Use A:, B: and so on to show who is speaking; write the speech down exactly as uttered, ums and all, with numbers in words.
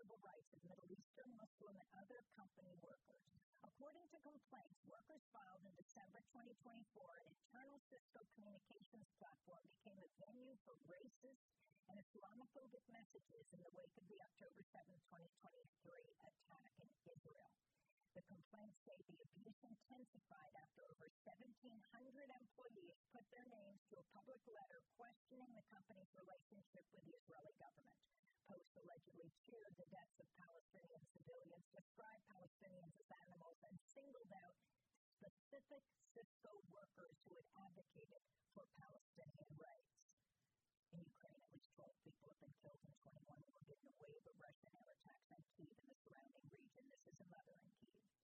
A: civil rights of Middle Eastern, Muslim, and other company workers. According to complaints, workers filed in December twenty twenty-four, an internal Cisco communications platform became a venue for racist and Islamophobic messages in the wake of the October seventh, twenty twenty-three attack in Israel. The complaints say the abuse intensified after over seventeen hundred employees put their names to a public letter questioning the company's relationship with the Israeli government. Posts allegedly cheered the deaths of Palestinian civilians, described Palestinians as animals, and singled out specific Cisco workers who had advocated for Palestinian rights. In Ukraine, at least twelve people have been killed and twenty-one wounded in a wave of Russian air attacks on Kyiv and the surrounding region. This is a Mother in Kyiv.